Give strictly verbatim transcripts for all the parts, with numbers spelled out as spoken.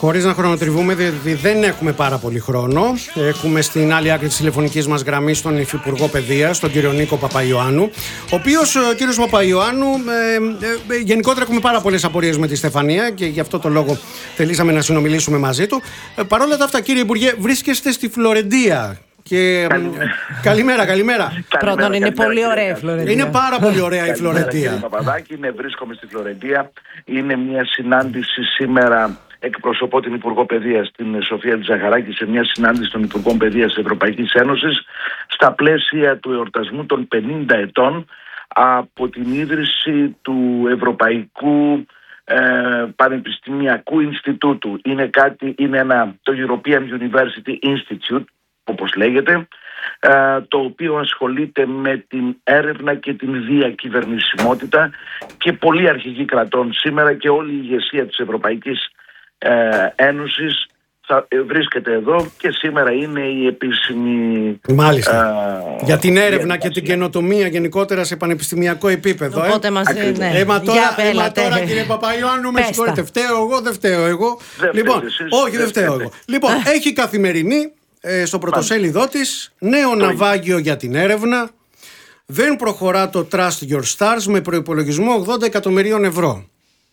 Χωρίς να χρονοτριβούμε, διότι δεν έχουμε πάρα πολύ χρόνο. Έχουμε στην άλλη άκρη της τηλεφωνικής μας γραμμής τον Υφυπουργό Παιδείας, τον κύριο Νίκο Παπαϊωάννου. Ο οποίος, ο κύριος Παπαϊωάννου, ε, ε, γενικότερα έχουμε πάρα πολλές απορίες με τη Στεφανία και γι' αυτό το λόγο θελήσαμε να συνομιλήσουμε μαζί του. Ε, Παρ' όλα τα αυτά, κύριε Υπουργέ, βρίσκεστε στη Φλωρεντία. Και... καλημέρα, καλημέρα. Πρώτον, είναι πολύ ωραία η Φλωρεντία. Είναι πάρα πολύ ωραία η Φλωρεντία. Κύριε Παπαδάκη, ναι, βρίσκομαι στη Φλωρεντία. Είναι μια συνάντηση σήμερα. Εκπροσωπώ την Υπουργό Παιδείας, την Σοφία Τζαχαράκη, σε μια συνάντηση των Υπουργών Παιδείας της Ευρωπαϊκής Ένωσης στα πλαίσια του εορτασμού των πενήντα ετών από την ίδρυση του Ευρωπαϊκού ε, Πανεπιστημιακού Ινστιτούτου. Είναι κάτι, είναι ένα, το European University Institute, όπως λέγεται, ε, το οποίο ασχολείται με την έρευνα και την διακυβερνησιμότητα και πολλοί αρχηγοί κρατών σήμερα και όλη η ηγεσία της Ευρωπαϊκής Ε, Ένωσης θα βρίσκεται εδώ και σήμερα είναι η επίσημη. Μάλιστα. Ε, για την έρευνα η και την καινοτομία γενικότερα σε πανεπιστημιακό επίπεδο. Οπότε ε. μας ναι. Ε, μα τώρα, Για, ε, μα τώρα κύριε Παπαϊωάννου, με συγχωρείτε, φταίω εγώ, δεν φταίω εγώ. Δεν λοιπόν, εσείς, όχι, δεν φταίω εγώ. Λοιπόν, έχει Καθημερινή ε, στο πρωτοσέλιδό της νέο ναυάγιο για την έρευνα. Δεν προχωρά το Trust Your Stars με προϋπολογισμό ογδόντα εκατομμυρίων ευρώ.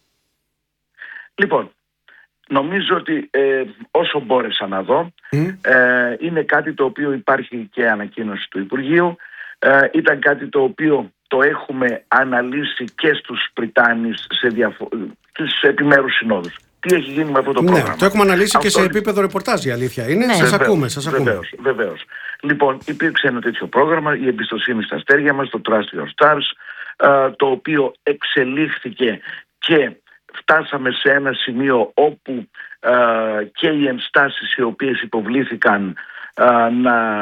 Λοιπόν, νομίζω ότι ε, όσο μπόρεσα να δω, mm. ε, είναι κάτι το οποίο υπάρχει και ανακοίνωση του Υπουργείου. Ε, ήταν κάτι το οποίο το έχουμε αναλύσει και στους Πριτάνης σε, διαφο- σε επιμέρους συνόδους. Τι έχει γίνει με αυτό το πρόγραμμα. Ναι, το έχουμε αναλύσει αυτό... και σε επίπεδο ρεπορτάζ, η αλήθεια είναι. Ναι. Σας βεβαίως, ακούμε, σας ακούμε. Βεβαίως, βεβαίως. Λοιπόν, υπήρξε ένα τέτοιο πρόγραμμα, η εμπιστοσύνη στα αστέρια μας, το Trust Your Stars, ε, το οποίο εξελίχθηκε και φτάσαμε σε ένα σημείο όπου ε, και οι ενστάσεις οι οποίες υποβλήθηκαν ε, να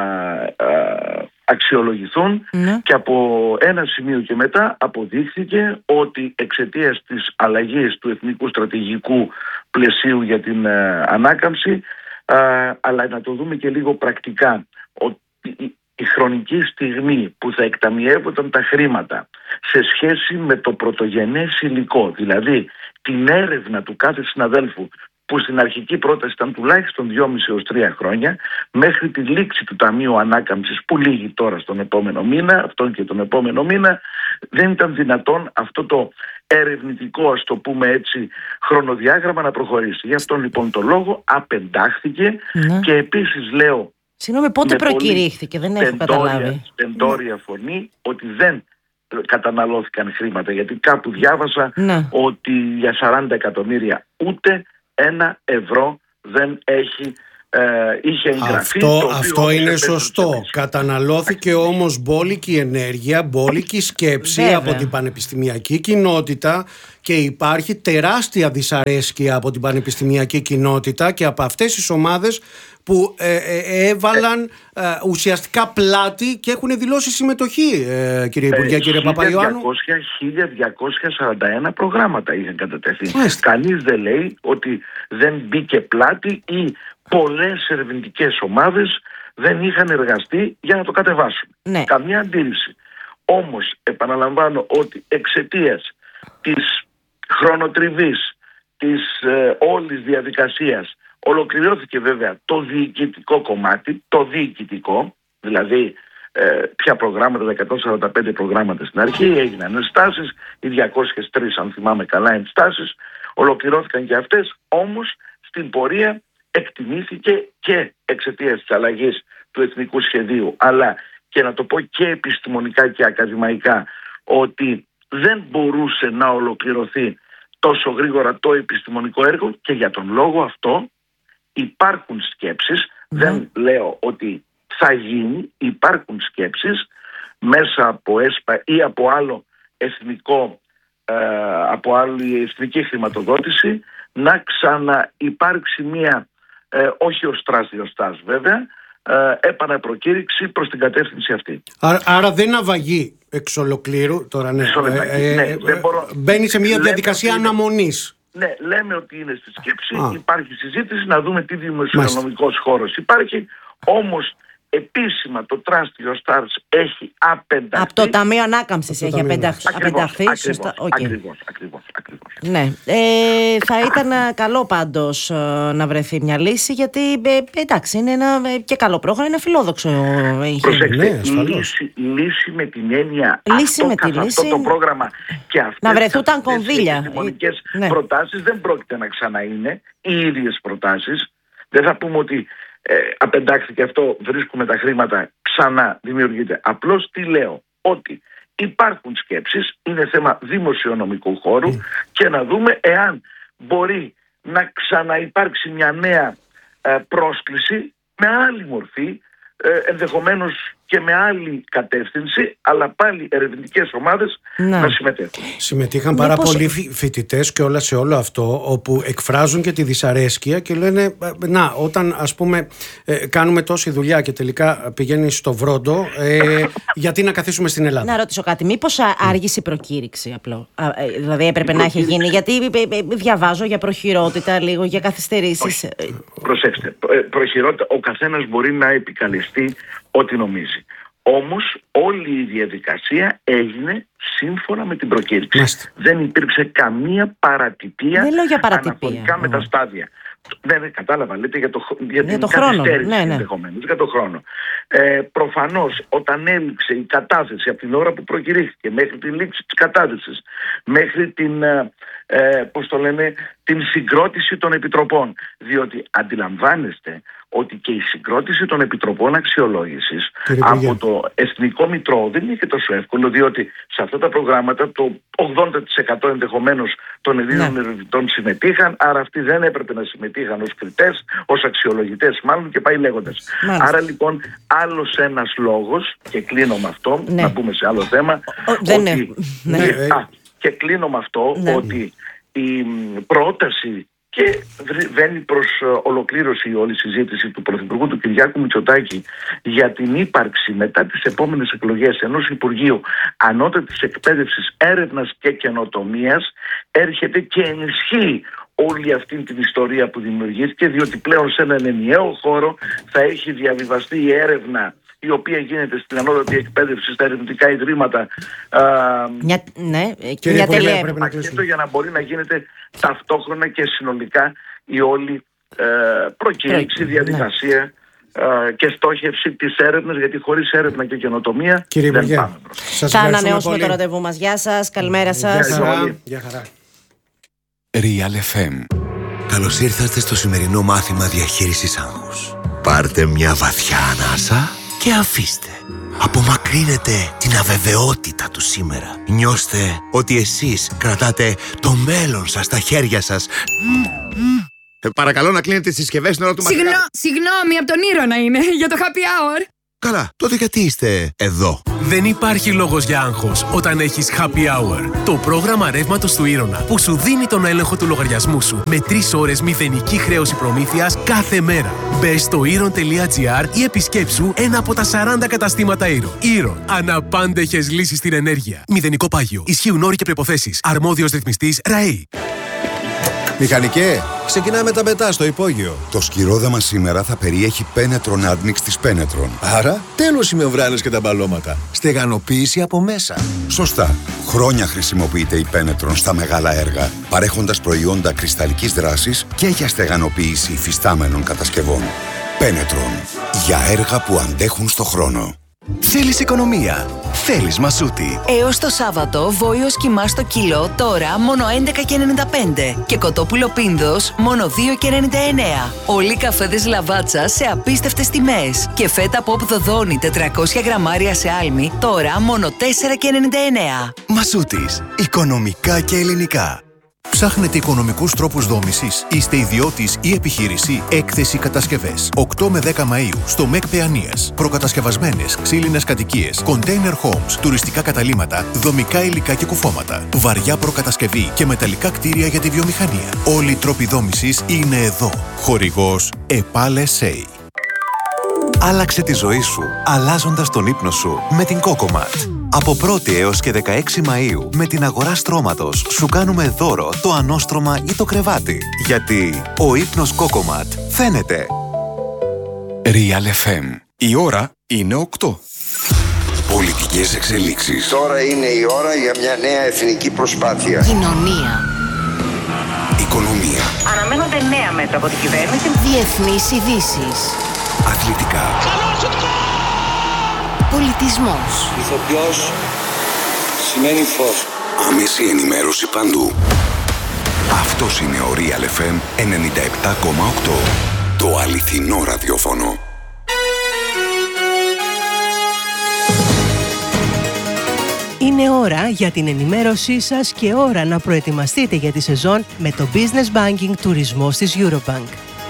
ε, αξιολογηθούν mm. και από ένα σημείο και μετά αποδείχθηκε ότι εξαιτίας της αλλαγής του εθνικού στρατηγικού πλαισίου για την ε, ανάκαμψη, ε, αλλά να το δούμε και λίγο πρακτικά, ότι η χρονική στιγμή που θα εκταμιεύονταν τα χρήματα σε σχέση με το πρωτογενές υλικό, δηλαδή την έρευνα του κάθε συναδέλφου, που στην αρχική πρόταση ήταν τουλάχιστον δυόμισι έως τρία χρόνια, μέχρι τη λήξη του Ταμείου Ανάκαμψης που λύγει τώρα στον επόμενο μήνα, αυτόν και τον επόμενο μήνα, δεν ήταν δυνατόν αυτό το ερευνητικό, ας το πούμε έτσι, χρονοδιάγραμμα να προχωρήσει. Γι' αυτόν λοιπόν το λόγο απεντάχθηκε ναι. και επίσης λέω. Συγγνώμη, πότε προκηρύχθηκε, δεν έχω καταλάβει. Τεντόρια ναι. φωνή ότι δεν καταναλώθηκαν χρήματα, γιατί κάπου διάβασα ναι. ότι για σαράντα εκατομμύρια ούτε ένα ευρώ δεν έχει ε, είχε εγγραφεί. Αυτό, αυτό είναι σωστό. Καταναλώθηκε όμως μπόλικη ενέργεια, μπόλικη σκέψη Βέβαια. από την πανεπιστημιακή κοινότητα και υπάρχει τεράστια δυσαρέσκεια από την πανεπιστημιακή κοινότητα και από αυτές τις ομάδες που ε, ε, έβαλαν ε, ουσιαστικά πλάτη και έχουν δηλώσει συμμετοχή, ε, κύριε Υπουργέ, ε, κύριε Παπαϊωάννου. χίλια διακόσια σαράντα ένα προγράμματα είχαν κατατεθεί. Μάλιστα. Κανείς δεν λέει ότι δεν μπήκε πλάτη ή πολλές ερευνητικές ομάδες δεν είχαν εργαστεί για να το κατεβάσουν. Ναι. Καμία αντίρρηση. Όμως επαναλαμβάνω ότι εξαιτίας της χρονοτριβής, της ε, όλης διαδικασίας, ολοκληρώθηκε βέβαια το διοικητικό κομμάτι, το διοικητικό, δηλαδή ε, ποια προγράμματα, τα εκατόν σαράντα πέντε προγράμματα στην αρχή, έγιναν ενστάσεις, οι διακόσιες τρεις αν θυμάμαι καλά ενστάσεις, ολοκληρώθηκαν και αυτές, όμως στην πορεία εκτιμήθηκε και εξαιτίας της αλλαγής του εθνικού σχεδίου, αλλά και να το πω και επιστημονικά και ακαδημαϊκά, ότι δεν μπορούσε να ολοκληρωθεί τόσο γρήγορα το επιστημονικό έργο και για τον λόγο αυτό υπάρχουν σκέψεις, mm. δεν λέω ότι θα γίνει, υπάρχουν σκέψεις μέσα από ΕΣΠΑ ή από άλλο εθνικό, ε, από άλλη εθνική χρηματοδότηση να ξαναυπάρξει μία, ε, όχι ως τράστιος βέβαια, ε, επαναπροκήρυξη προς την κατεύθυνση αυτή. Άρα, άρα δεν αβαγεί εξ ολοκλήρου τώρα, ναι, ε, ε, ναι ε, δεν μπορώ, μπαίνει σε μία διαδικασία αναμονής. Ναι, λέμε ότι είναι στη σκέψη, Α. υπάρχει συζήτηση να δούμε τι δημοσιονομικός χώρος υπάρχει, όμως επίσημα το Trust Your Stars έχει απενταχθεί. Από το Ταμείο Ανάκαμψης έχει απενταχθεί. Ακριβώς, Σωστά. Okay. ακριβώς, ακριβώς, ακριβώς. Ναι. Ε, θα ήταν καλό πάντως να βρεθεί μια λύση, γιατί ε, εντάξει, είναι ένα και καλό πρόγραμμα, είναι φιλόδοξο. Προσέξτε, Ναι, λύση, λύση με την έννοια λύση αυτό, με τη αυτό λύση... το πρόγραμμα και αυτές να βρεθούταν αυτές κονδύλια. οι επιστημονικές ναι. προτάσεις δεν πρόκειται να ξαναείνε οι ίδιες προτάσεις. Δεν θα πούμε ότι ε, απεντάχθηκε αυτό, βρίσκουμε τα χρήματα, ξανά δημιουργείται. Απλώς τι λέω, ότι υπάρχουν σκέψεις, είναι θέμα δημοσιονομικού χώρου mm. και να δούμε εάν μπορεί να ξαναυπάρξει μια νέα ε, πρόσκληση με άλλη μορφή, ε, ενδεχομένως και με άλλη κατεύθυνση, αλλά πάλι ερευνητικές ομάδες να, να συμμετέχουν. Συμμετείχαν πάρα Μήπως... πολλοί φοιτητές και όλα σε όλο αυτό, όπου εκφράζουν και τη δυσαρέσκεια και λένε, να, όταν ας πούμε ε, κάνουμε τόση δουλειά και τελικά πηγαίνει στο βρόντο, ε, γιατί να καθίσουμε στην Ελλάδα. Να ρωτήσω κάτι, μήπως άργησε η προκήρυξη απλό, α, ε, δηλαδή έπρεπε να έχει γίνει, γιατί ε, ε, διαβάζω για προχειρότητα λίγο, για καθυστερήσεις. Όχι. Προσέξτε, προχειρότητα, ο καθένας μπορεί να επικαλεστεί ό,τι νομίζει. Όμως όλη η διαδικασία έγινε σύμφωνα με την προκήρυξη. Μάστε. Δεν υπήρξε καμία παρατυπία, δεν λέω για παρατυπία αναφορικά με τα στάδια. Δεν ναι, κατάλαβα, λέτε για, το, για, για την το χρόνο. Ναι, ναι. ενδεχομένως, για το χρόνο. Ε, προφανώς όταν έληξε η κατάθεση από την ώρα που προκηρύχθηκε μέχρι την λήξη της κατάθεσης, μέχρι την, ε, πώς το λένε, την συγκρότηση των επιτροπών, διότι αντιλαμβάνεστε ότι και η συγκρότηση των επιτροπών αξιολόγησης από το Εθνικό Μητρό δεν είναι και τόσο εύκολο, διότι σε αυτά τα προγράμματα το ογδόντα τοις εκατό ενδεχομένως των Ελλήνων ναι. ερευνητών συμμετείχαν, άρα αυτοί δεν έπρεπε να συμμετείχαν ως κριτές, ως αξιολογητές μάλλον, και πάει λέγοντας. Μάλιστα. Άρα λοιπόν άλλος ένας λόγος, και κλείνω με αυτό, ναι. να πούμε σε άλλο θέμα, Ο, δεν ότι, ναι. Ναι, α, και κλείνω με αυτό ναι. ότι η πρόταση και βαίνει προς ολοκλήρωση η όλη συζήτηση του Πρωθυπουργού του Κυριάκου Μητσοτάκη για την ύπαρξη μετά τις επόμενες εκλογές ενός Υπουργείου Ανώτατης Εκπαίδευσης, Έρευνας και Καινοτομίας, έρχεται και ενισχύει όλη αυτή την ιστορία που δημιουργήθηκε, διότι πλέον σε έναν ενιαίο χώρο θα έχει διαβιβαστεί η έρευνα η οποία γίνεται στην ανώτατη εκπαίδευση, στα ερευνητικά ιδρύματα. Μια, ναι, και μια τελεία πακέτο για να μπορεί να γίνεται ταυτόχρονα και συνολικά η όλη ε, προκήρυξη, διαδικασία ναι. ε, και στόχευση της έρευνας, γιατί χωρίς έρευνα και καινοτομία Κύριε δεν Υπουργέ, πάμε μπροστά. Θα ανανεώσουμε πολύ το ραντεβού μας. Γεια σας, καλημέρα σας. Γεια χαρά. Γεια χαρά. Real εφ εμ. Καλώς ήρθατε στο σημερινό μάθημα διαχείρισης άγχους. Πάρτε μια βαθιά ανάσα και αφήστε. Απομακρύνετε την αβεβαιότητα του σήμερα. Νιώστε ότι εσείς κρατάτε το μέλλον σας στα χέρια σας. Ε, παρακαλώ να κλείνετε τις συσκευές την ώρα του μαθήματος. Συγνώ, συγγνώμη, από τον Ήρωνα είναι, για το happy hour. Καλά, τότε γιατί είστε εδώ? Δεν υπάρχει λόγος για άγχος όταν έχεις Happy Hour. Το πρόγραμμα ρεύματος του Ήρωνα που σου δίνει τον έλεγχο του λογαριασμού σου με τρεις ώρες μηδενική χρέωση προμήθειας κάθε μέρα. Μπες στο ήρων τελεία τζι άρ ή επισκέψου ένα από τα σαράντα καταστήματα Ήρων. Ήρων. Αναπάντεχες λύσεις στην ενέργεια. Μηδενικό πάγιο. Ισχύουν όροι και προϋποθέσεις. Αρμόδιος ρυθμιστής ΡΑΗ. Μηχανικέ, ξεκινάμε τα μετά στο υπόγειο. Το σκυρόδεμα σήμερα θα περιέχει Penetron Admix της Penetron. Άρα, τέλος οι μεμβράνες και τα μπαλώματα. Στεγανοποίηση από μέσα. Σωστά. Χρόνια χρησιμοποιείται η Penetron στα μεγάλα έργα, παρέχοντας προϊόντα κρυσταλλικής δράσης και για στεγανοποίηση υφιστάμενων κατασκευών. Penetron. Για έργα που αντέχουν στο χρόνο. Θέλεις οικονομία. Θέλεις Μασούτη. Έως το Σάββατο, βόηος κιμά στο κιλό, τώρα μόνο έντεκα και ενενήντα πέντε. Και κοτόπουλο πίνδος, μόνο δύο και ενενήντα εννέα. Όλοι οι καφέδες Λαβάτσα σε απίστευτες τιμές. Και φέτα Pop Δοδόνη τετρακόσια γραμμάρια σε άλμη, τώρα μόνο τέσσερα και ενενήντα εννέα. Μασούτης. Οικονομικά και ελληνικά. Ψάχνετε οικονομικούς τρόπους δόμησης? Είστε ιδιώτης ή επιχείρηση? Έκθεση κατασκευές. οκτώ με δέκα Μαΐου στο ΜΕΚ Παιανίας. Προκατασκευασμένες ξύλινες κατοικίες, container homes, τουριστικά καταλύματα, δομικά υλικά και κουφώματα, βαριά προκατασκευή και μεταλλικά κτίρια για τη βιομηχανία. Όλοι οι τρόποι δόμησης είναι εδώ. Χορηγός ΕΠΑΛ ες έι. Άλλαξε τη ζωή σου, αλλάζοντας τον ύπνο σου με την Κόκοματ. Από πρώτη έως και δεκαέξι Μαΐου, με την αγορά στρώματος, σου κάνουμε δώρο το ανώστρωμα ή το κρεβάτι. Γιατί ο ύπνος Κόκοματ φαίνεται. Real εφ εμ. Η ώρα είναι οκτώ. Πολιτικές εξελίξεις. Τώρα είναι η ώρα για μια νέα εθνική προσπάθεια. Κοινωνία. Οικονομία. Αναμένονται νέα μέτρα από την κυβέρνηση. Διεθνείς ειδήσεις. Αθλητικά. Πολιτισμός. Ηθοποιός σημαίνει φως. Άμεση ενημέρωση παντού. Αυτός είναι ο Real εφ εμ ενενήντα επτά κόμμα οκτώ. Το αληθινό ραδιόφωνο. Είναι ώρα για την ενημέρωσή σας και ώρα να προετοιμαστείτε για τη σεζόν με το Business Banking τουρισμός της Eurobank.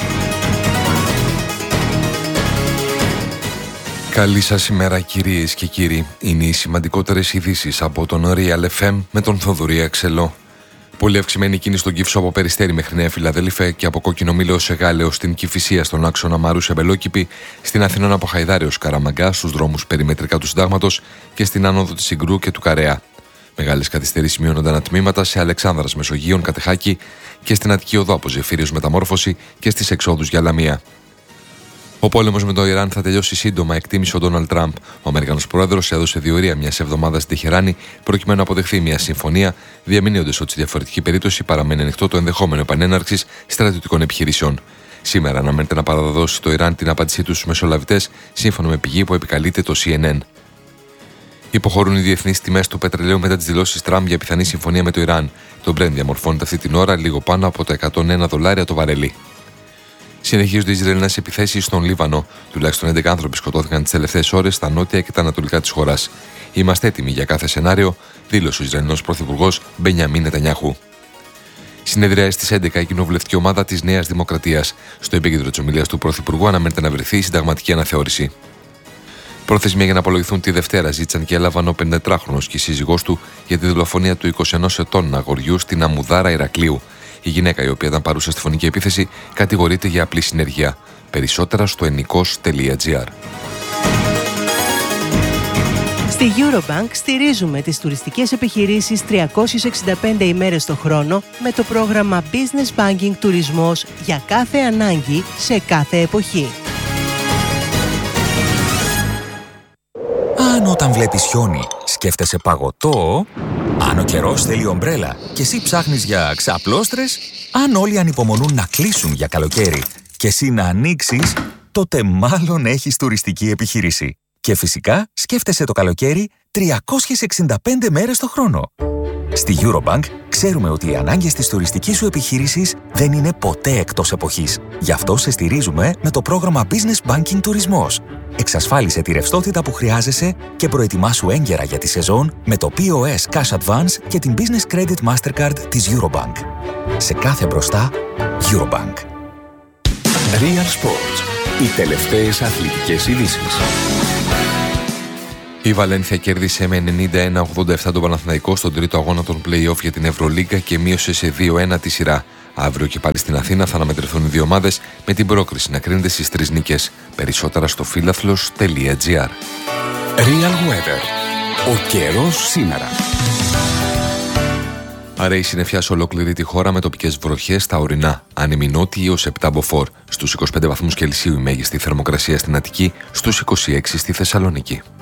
Καλή σας ημέρα κυρίες και κύριοι. Είναι οι σημαντικότερες ειδήσεις από τον Real εφ εμ με τον Θοδωρή Αξελό. Πολύ αυξημένη κίνηση στον Κύφσο από Περιστέρι μέχρι Νέα Φιλαδέλφια και από Κόκκινο Μήλο ως Εγάλεο στην Κηφισία στον άξονα Μαρούσια Μπελόκηπη, στην Αθηνών από Χαϊδάρη ως Καραμαγκά στους δρόμους περιμετρικά του Συντάγματος και στην άνοδο της Συγκρού και του Καρέα. Μεγάλες καθυστερήσεις σημειώνονταν τμήματα σε Αλεξάνδρας Μεσογείων, Κατεχάκη και στην Αττική Οδό από Ζεφύριος Μεταμόρφωση και στις εξόδους για Λαμία. Ο πόλεμος με το Ιράν θα τελειώσει σύντομα, εκτίμησε ο Ντόναλντ Τραμπ. Ο Αμερικανός πρόεδρος έδωσε διορία μιας εβδομάδας στη Τεχεράνη προκειμένου να αποδεχθεί μια συμφωνία, διαμηνύοντας ότι στη διαφορετική περίπτωση παραμένει ανοιχτό το ενδεχόμενο επανέναρξης στρατιωτικών επιχειρήσεων. Σήμερα αναμένεται να παραδώσει το Ιράν την απάντησή του στους μεσολαβητές, σύμφωνα με πηγή που επικαλείται το σι εν εν. Υποχωρούν οι διεθνείς τιμές του πετρελαίου μετά τις δηλώσεις Τραμπ για πιθανή συμφωνία με το Ιράν. Το Brent διαμορφώνεται αυτή την ώρα λίγο πάνω από τα εκατόν ένα δολάρια το βαρέλι. Συνεχίζονται οι Ισραηλινές επιθέσεις στον Λίβανο. Τουλάχιστον έντεκα άνθρωποι σκοτώθηκαν τις τελευταίες ώρες στα νότια και τα ανατολικά της χώρας. Είμαστε έτοιμοι για κάθε σενάριο, δήλωσε ο Ισραηλινός πρωθυπουργός Μπενιαμίν Νετανιάχου. Συνεδριάζει στις έντεκα η κοινοβουλευτική ομάδα της Νέας Δημοκρατίας. Στο επίκεντρο της ομιλίας του πρωθυπουργού αναμένεται να βρεθεί η συνταγματική αναθεώρηση. Προθεσμία για να απολογηθούν τη Δευτέρα ζήτησαν και έλαβαν ο πενηντετράχρονος και η σύζυγός του για τη δολοφονία του είκοσι ενός ετών αγοριού στην Αμουδάρα Ηρακλείου. Η γυναίκα, η οποία ήταν παρούσα στη φωνική επίθεση, κατηγορείται για απλή συνεργεία. Περισσότερα στο ενικός τελεία τζι άρ. Στη Eurobank στηρίζουμε τις τουριστικές επιχειρήσεις τριακόσιες εξήντα πέντε ημέρες το χρόνο με το πρόγραμμα Business Banking τουρισμός για κάθε ανάγκη σε κάθε εποχή. Αν όταν βλέπεις χιόνι σκέφτεσαι παγωτό, αν ο καιρός θέλει ομπρέλα και εσύ ψάχνεις για ξαπλώστρες, αν όλοι ανυπομονούν να κλείσουν για καλοκαίρι και εσύ να ανοίξεις, τότε μάλλον έχεις τουριστική επιχείρηση. Και φυσικά σκέφτεσαι το καλοκαίρι τριακόσιες εξήντα πέντε μέρες το χρόνο. Στη Eurobank ξέρουμε ότι οι ανάγκες της τουριστικής σου επιχείρησης δεν είναι ποτέ εκτός εποχής. Γι' αυτό σε στηρίζουμε με το πρόγραμμα Business Banking τουρισμός. Εξασφάλισε τη ρευστότητα που χρειάζεσαι και προετοιμάσου έγκαιρα για τη σεζόν με το πι ο ες Cash Advance και την Business Credit Mastercard της Eurobank. Σε κάθε μπροστά, Eurobank. Real Sports. Οι τελευταίες αθλητικές ειδήσεις. Η Βαλένθια κέρδισε με ενενήντα ένα ογδόντα επτά τον Παναθηναϊκό στον τρίτο αγώνα των play-off για την Ευρωλίγκα και μείωσε σε δύο ένα τη σειρά. Αύριο και πάλι στην Αθήνα θα αναμετρηθούν οι δύο ομάδες με την πρόκριση να κρίνεται στις τρεις νίκες. Περισσότερα στο φίλαθλος τελεία τζι άρ. Real Weather. Ο καιρός σήμερα. Αραιή συννεφιά σε ολόκληρη τη χώρα με τοπικές βροχές στα ορεινά. Άνεμη νότιη έως επτά μποφόρ. Στους είκοσι πέντε βαθμούς Κελσίου η μέγιστη θερμοκρασία στην Αττική, στους είκοσι έξι στη Θεσσαλονίκη.